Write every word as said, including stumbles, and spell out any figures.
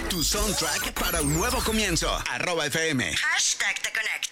Tu soundtrack para un nuevo comienzo. Arroba F M. Hashtag Te Connect.